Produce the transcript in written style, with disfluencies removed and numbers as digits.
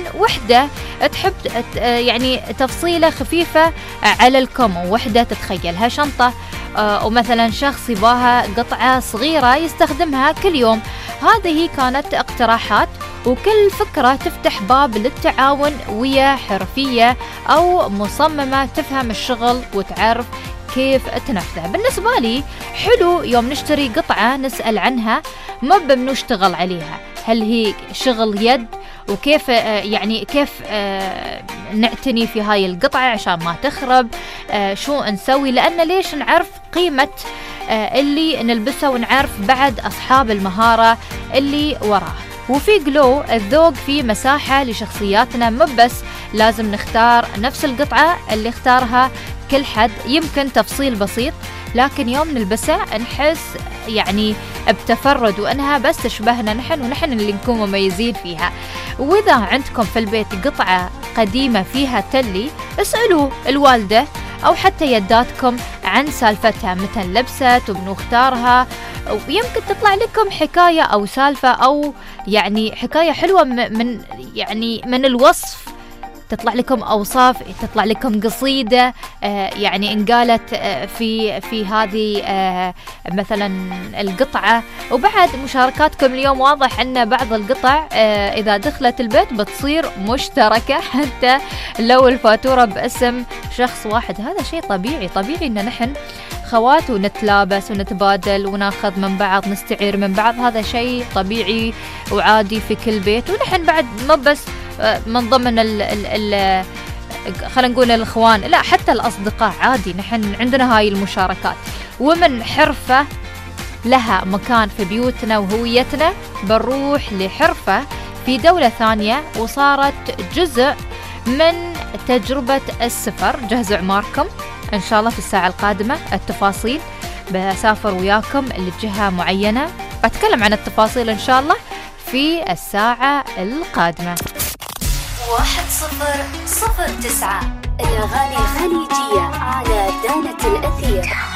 وحدة تحب يعني تفصيلة خفيفة على الكم، ووحدة تتخيلها شنطة، ومثلا شخص يباها قطعة صغيرة يستخدمها كل يوم. هذه كانت اقتراحات، وكل فكرة تفتح باب للتعاون ويا حرفية أو مصممة تفهم الشغل وتعرف كيف تنفذه. بالنسبة لي حلو يوم نشتري قطعة نسأل عنها، ما بمنو اشتغل عليها، هل هي شغل يد، وكيف يعني كيف نعتني في هاي القطعة عشان ما تخرب، شو نسوي، لأن ليش نعرف قيمة اللي نلبسه ونعرف بعد أصحاب المهارة اللي وراه. وفي جلو الذوق في مساحة لشخصياتنا، مو بس لازم نختار نفس القطعة اللي اختارها كل حد، يمكن تفصيل بسيط لكن يوم نلبسها نحس يعني بتفرد وأنها بس تشبهنا نحن، ونحن اللي نكون مميزين فيها. وإذا عندكم في البيت قطعة قديمة فيها تلي، اسألوا الوالدة أو حتى يداتكم عن سالفتها، متى لبست ومنو اختارها، ويمكن تطلع لكم حكاية أو سالفة، أو يعني حكاية حلوة من الوصف، تطلع لكم أوصاف، تطلع لكم قصيدة يعني إن قالت في هذه مثلا القطعة. وبعد مشاركاتكم اليوم واضح أن بعض القطع إذا دخلت البيت بتصير مشتركة، حتى لو الفاتورة باسم شخص واحد. هذا شيء طبيعي إن نحن خوات ونتلابس ونتبادل وناخذ من بعض، نستعير من بعض، هذا شيء طبيعي وعادي في كل بيت. ونحن بعد ما بس من ضمن خلينا نقول الإخوان، لا حتى الأصدقاء عادي، نحن عندنا هاي المشاركات. ومن حرفة لها مكان في بيوتنا وهويتنا، بنروح لحرفة في دولة ثانية وصارت جزء من تجربة السفر. جهزوا عماركم إن شاء الله في الساعة القادمة التفاصيل، بسافر وياكم لجهة معينة، بتكلم عن التفاصيل إن شاء الله في الساعة القادمة. 1009 الأغاني الخليجية على دانة الأثير.